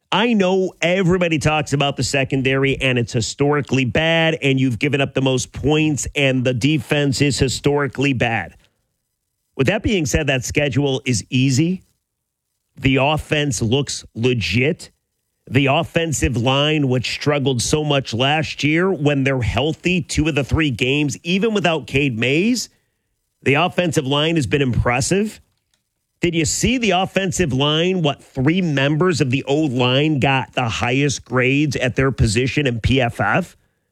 I know everybody talks about the secondary and it's historically bad, and you've given up the most points and the defense is historically bad. With that being said, that schedule is easy. The offense looks legit. The offensive line, which struggled so much last year, when they're healthy, 2 of the 3 games, even without Cade Mays, the offensive line has been impressive. Did you see the offensive line? 3 members of the O-line got the highest grades at their position in PFF?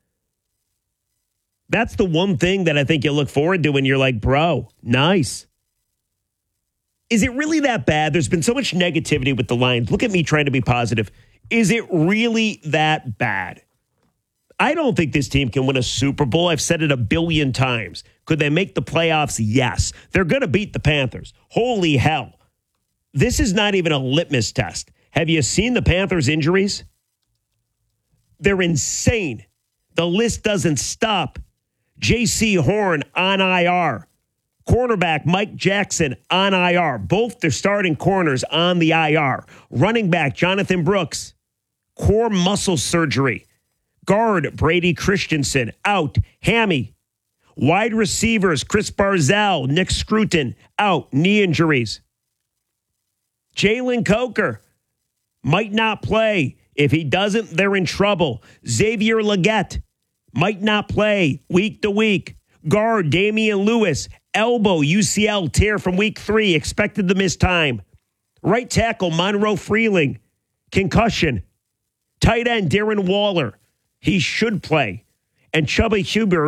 That's the one thing that I think you look forward to when you're like, bro, nice. Is it really that bad? There's been so much negativity with the Lions. Look at me trying to be positive. Is it really that bad? I don't think this team can win a Super Bowl. I've said it a billion times. Could they make the playoffs? Yes. They're going to beat the Panthers. Holy hell. This is not even a litmus test. Have you seen the Panthers' injuries? They're insane. The list doesn't stop. J.C. Horn on IR. Cornerback Mike Jackson on IR. Both their starting corners on the IR. Running back Jonathan Brooks. Core muscle surgery. Guard Brady Christensen out. Hammy. Wide receivers Chris Barzell, Nick Scruton out. Knee injuries. Jalen Coker might not play. If he doesn't, they're in trouble. Xavier Legette might not play week to week. Guard Damian Lewis, elbow UCL tear from week 3, expected to miss time. Right tackle Monroe Freeling, concussion. Tight end Darren Waller, he should play. And Chuba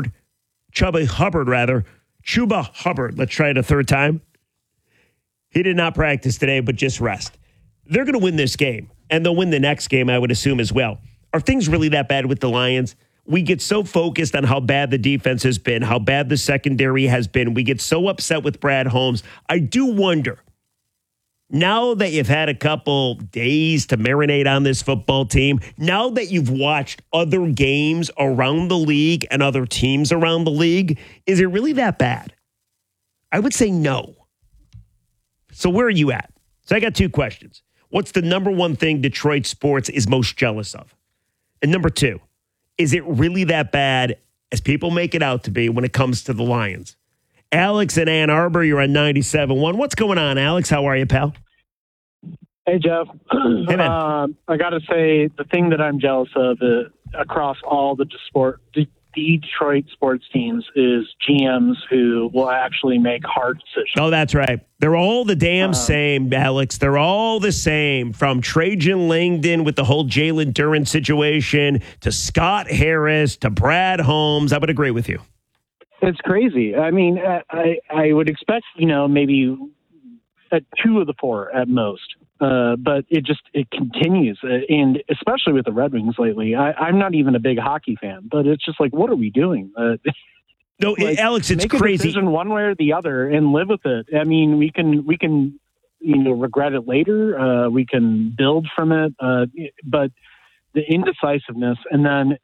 Hubbard, let's try it a third time. He did not practice today, but just rest. They're going to win this game, and they'll win the next game, I would assume, as well. Are things really that bad with the Lions? We get so focused on how bad the defense has been, how bad the secondary has been. We get so upset with Brad Holmes. I do wonder, now that you've had a couple days to marinate on this football team, now that you've watched other games around the league and other teams around the league, is it really that bad? I would say no. So where are you at? So I got 2 questions. What's the number one thing Detroit sports is most jealous of? And number 2, is it really that bad as people make it out to be when it comes to the Lions? Alex in Ann Arbor, you're on 97.1. What's going on, Alex? How are you, pal? Hey, Jeff. Hey, man. I got to say, the thing that I'm jealous of across all the Detroit sports teams is GMs who will actually make hard decisions. Oh, that's right. They're all the damn same, Alex. They're all the same, from Trajan Langdon with the whole Jalen Duren situation to Scott Harris to Brad Holmes. I would agree with you. It's crazy. I mean, I would expect, maybe at 2 of the 4 at most. But it continues. And especially with the Red Wings lately, I'm not even a big hockey fan, but it's just like, what are we doing? No, Alex, it's make crazy. Make a decision one way or the other and live with it. I mean, we can regret it later. We can build from it. But the indecisiveness, and then,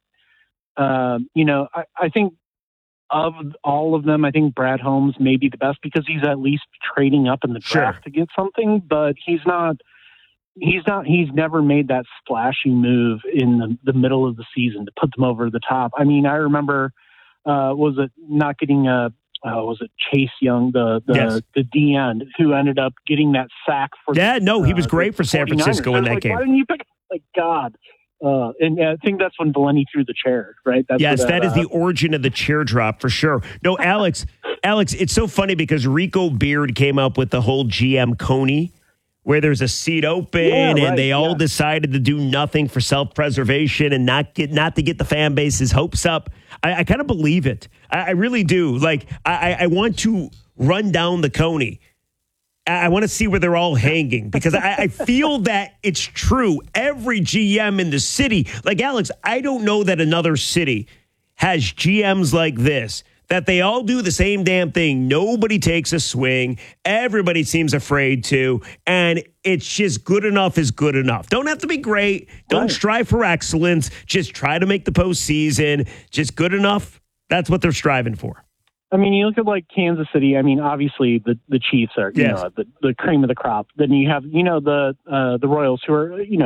I think of all of them, I think Brad Holmes may be the best because he's at least trading up in the draft to get something, but he's never made that splashy move in the middle of the season to put them over the top. I mean, I remember, was it Chase Young, the D end who ended up getting that sack for? Yeah, no, he was great for San Francisco in that game. Why didn't you pick? Like, God. And I think that's when Valenti threw the chair, right? That is the origin of the chair drop for sure. No, Alex, it's so funny because Rico Beard came up with the whole GM Coney, where there's a seat open and they all decided to do nothing for self-preservation and not to get the fan base's hopes up. I kind of believe it. I really do. Like, I want to run down the Coney. I want to see where they're all hanging because I feel that it's true. Every GM in the city, like Alex, I don't know that another city has GMs like this, that they all do the same damn thing. Nobody takes a swing. Everybody seems afraid to. And it's just good enough is good enough. Don't have to be great. Don't strive for excellence. Just try to make the postseason. Just good enough. That's what they're striving for. I mean, you look at like Kansas City. I mean, obviously the Chiefs are, the cream of the crop. Then you have, the Royals who are,